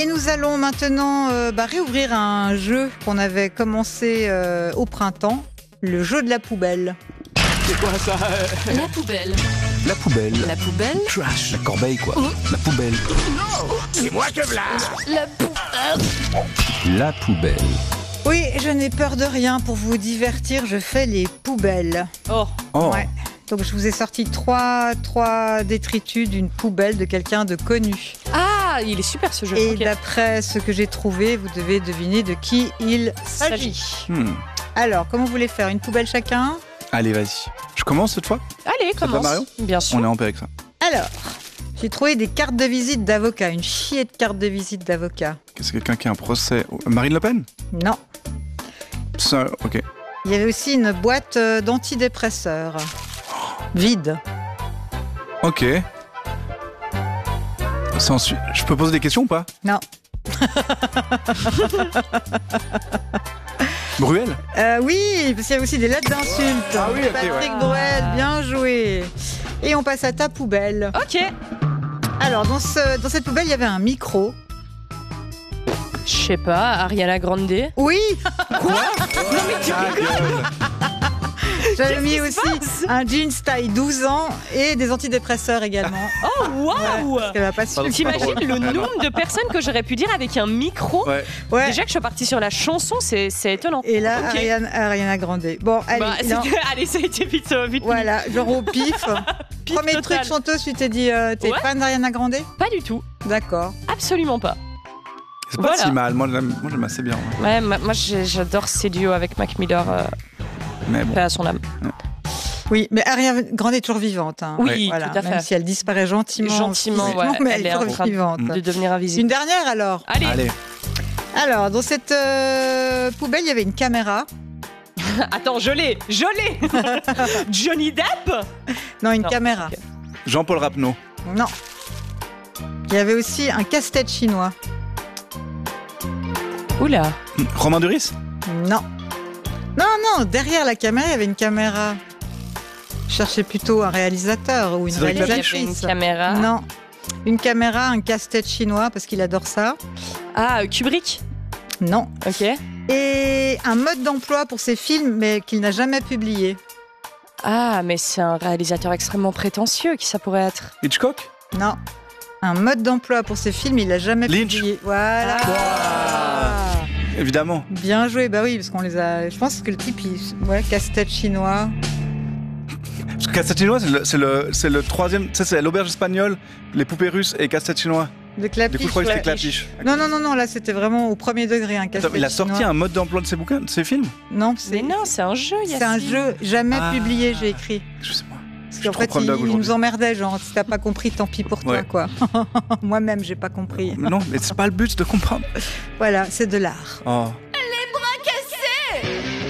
Et nous allons maintenant réouvrir un jeu qu'on avait commencé au printemps, le jeu de la poubelle. C'est quoi ça? La poubelle. La poubelle. La poubelle. Trash. La corbeille, quoi. La poubelle. Non, c'est moi que v'là. La poubelle. La poubelle. Oui, je n'ai peur de rien. Pour vous divertir, je fais les poubelles. Oh. Oh. Ouais. Donc je vous ai sorti trois détritus d'une poubelle de quelqu'un de connu. Ah, il est super ce jeu. Et Ok. d'après ce que j'ai trouvé, vous devez deviner de qui il s'agit. Alors, comment vous voulez faire? Une poubelle chacun? Allez, vas-y. Je commence cette fois? Allez, va, commence. Marion Bien sûr. On est en paix avec ça. Alors, j'ai trouvé des cartes de visite d'avocat, une chier de cartes de visite d'avocat. C'est quelqu'un qui a un procès. Marine Le Pen? Non. Ça, ok. Il y avait aussi une boîte d'antidépresseurs. Vide. Ok. Je peux poser des questions ou pas? Non. Bruel? Oui, parce qu'il y a aussi des lettres d'insultes. Ah oui, ok, Patrick ouais. Bruel, bien joué. Et on passe à ta poubelle. Ok. Alors, dans cette poubelle, il y avait un micro. Je sais pas, Ariana Grande. Oui, Ta gueule. j'avais mis qui se aussi passe un jeans taille 12 ans et des antidépresseurs également. Oh, waouh. Parce qu'elle va pas su. Pardon. T'imagines le nombre de personnes que j'aurais pu dire avec un micro? Ouais. Ouais. Déjà que je suis partie sur la chanson, c'est étonnant. Et là, Ok. Ariana Grande. Bon, allez, Bah, non. allez, ça a été vite. Voilà, genre au pif. Pif Premier total. truc chanteuse, tu t'es dit, t'es Ouais. fan d'Ariana Grande? Pas du tout. D'accord. Absolument pas. C'est pas Voilà. si mal. Moi, j'aime assez bien. Ouais. Ouais, moi j'adore ces duos avec Mac Miller, Mais bon. paix à son âme. Oui, mais Ariana Grande est toujours vivante. Hein. Oui, Voilà, tout à même fait. si elle disparaît gentiment. Gentiment, physiquement, ouais, mais elle elle est est en toujours train vivante. De devenir invisible. Une dernière alors. Allez. Allez. Alors, dans cette poubelle, il y avait une caméra. Attends, je l'ai. Johnny Depp. Non, une Non, caméra. ok. Jean-Paul Rapneau. Non. Il y avait aussi un casse-tête chinois. Oula. Romain Duris? Non. Non, derrière la caméra, il y avait une caméra. Je cherchais plutôt un réalisateur ou une Cédric Il y avait réalisatrice. une caméra. Non. Une caméra, un casse-tête chinois, parce qu'il adore ça. Ah, Kubrick. Non. Ok. Et un mode d'emploi pour ses films, mais qu'il n'a jamais publié. Ah, mais c'est un réalisateur extrêmement prétentieux, qui ça pourrait être? Hitchcock? Non. Un mode d'emploi pour ses films, il n'a jamais Lynch. publié. Voilà. Évidemment. Bien joué, bah oui, parce qu'on les a. Je pense que le type, ouais, casse-tête chinois. Parce que casse-tête chinois, c'est le troisième. Ça, c'est l'auberge espagnole, les poupées russes et casse-tête chinois. De Du Clapiche. coup, je crois que c'était Clapiche. Non, là c'était vraiment au premier degré, un Attends, casse-tête il a sorti chinois. un mode d'emploi de ses bouquins, de ses films? Non, Mais non, c'est un jeu, c'est un jeu jamais Ah. publié, j'ai écrit. Je sais pas. Parce Je suis qu'en trop fait, prendre dog il aujourd'hui. nous emmerdait, genre, si t'as pas compris, tant pis pour toi, Ouais. quoi. Moi-même, j'ai pas compris. Mais non, mais c'est pas le but de comprendre. Voilà, c'est de l'art. Oh.